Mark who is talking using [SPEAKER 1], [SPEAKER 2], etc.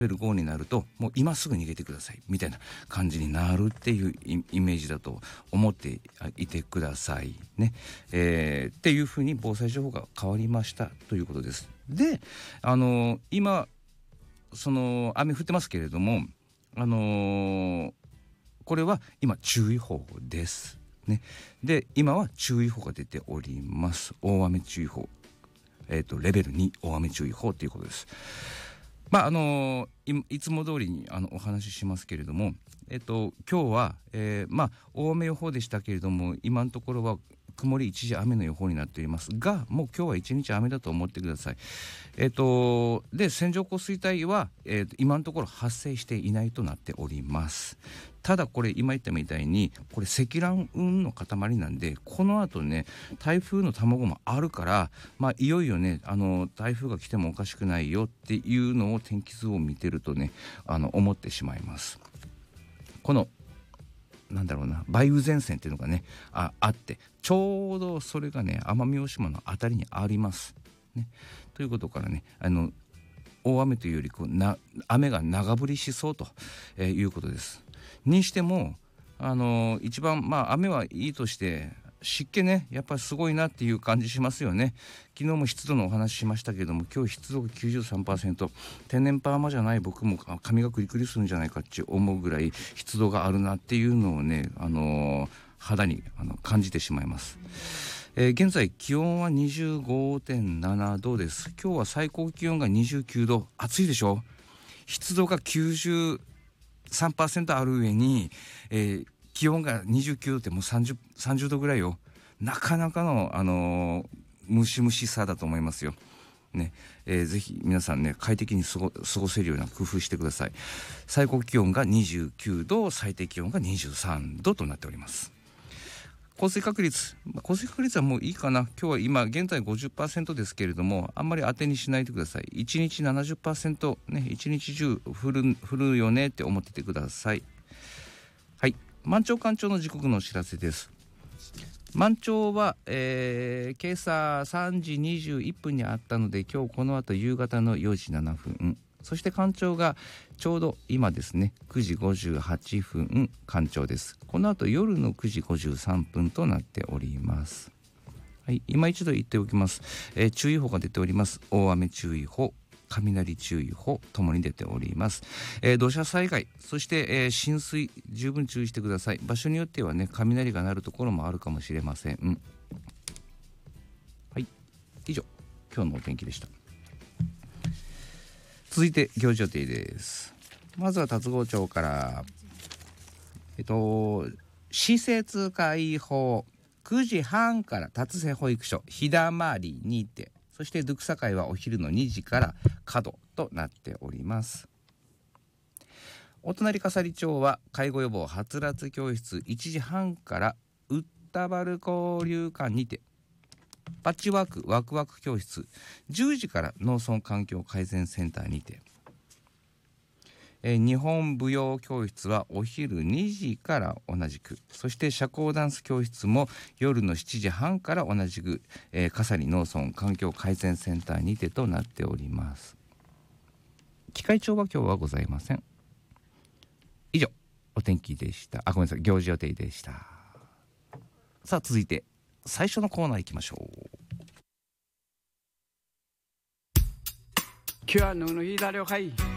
[SPEAKER 1] レベル5になるともう今すぐ逃げてくださいみたいな感じになるっていうイメージだと思っていてくださいね。っていうふうに防災情報が変わりましたということです。で、今その雨降ってますけれども、これは今注意報ですね。で、今は注意報が出ております。大雨注意報、レベル2大雨注意報ということです。いつも通りにお話ししますけれども、今日は、大雨予報でしたけれども、今のところは曇り一時雨の予報になっていますが、もう今日は一日雨だと思ってください。で、線状降水帯は、今のところ発生していないとなっております。ただこれ今言ったみたいにこれ積乱雲の塊なんで、この後ね台風の卵もあるから、いよいよね台風が来てもおかしくないよっていうのを天気図を見てるとね思ってしまいます。この梅雨前線っていうのがねあって、ちょうどそれがね奄美大島のあたりにありますね。ということからね大雨というより雨が長降りしそうということです。にしても一番雨はいいとして湿気ねやっぱりすごいなっていう感じしますよね。昨日も湿度のお話しましたけども、今日湿度が 93%、 天然パーマじゃない僕も髪がクリクリするんじゃないかって思うぐらい湿度があるなっていうのをね肌に感じてしまいます。現在気温は 25.7 度です。今日は最高気温が29度、暑いでしょ。湿度が93% ある上に、気温が29度ってもう 30度ぐらいよ。なかなかの、ムシムシさだと思いますよね。ぜひ皆さんね快適に過ごせるような工夫してください。最高気温が29度、最低気温が23度となっております。降水確率はもういいかな。今日は今現在 50% ですけれども、あんまり当てにしないでください。1日 70% ね、一日中降るよねって思っててください。はい、満潮干潮の時刻のお知らせです。満潮は、今朝3時21分にあったので、今日この後夕方の4時7分、そして干潮がちょうど今ですね9時58分干潮です。この後夜の9時53分となっております。はい、今一度言っておきます。注意報が出ております。大雨注意報、雷注意報ともに出ております。土砂災害、そして、浸水十分注意してください。場所によってはね雷が鳴るところもあるかもしれません。はい、以上今日のお天気でした。続いて行事予定です。まずは龍郷町から施設開放9時半から達瀬保育所日だまりにて、そしてドゥクサ会はお昼の2時から稼働となっております。お隣笠利町は介護予防はつらつ教室1時半からウッタバル交流館にて、パッチワークワクワク教室10時から農村環境改善センターにて、日本舞踊教室はお昼2時から同じく、そして社交ダンス教室も夜の7時半から同じく、笠利農村環境改善センターにてとなっております。機械長は今日はございません。以上お天気でした。ごめんなさい、行事予定でした。さあ続いて最初のコーナー行きましょう。
[SPEAKER 2] 今日はののひだりょはい